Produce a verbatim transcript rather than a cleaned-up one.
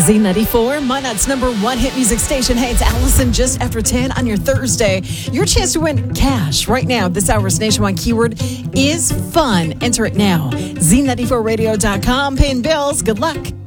Z ninety-four, Minot's number one hit music station. Hey, it's Allison just after ten on your Thursday. Your chance to win cash right now. This hour's nationwide keyword is fun. Enter it now. Z ninety-four radio dot com. Paying bills. Good luck.